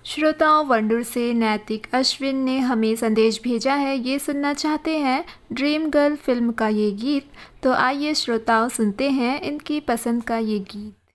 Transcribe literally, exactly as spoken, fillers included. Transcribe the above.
श्रोताओं वंडूर से नैतिक अश्विन ने हमें संदेश भेजा है। ये सुनना चाहते हैं ड्रीम गर्ल फिल्म का ये गीत। तो आइए श्रोताओं सुनते हैं इनकी पसंद का ये गीत।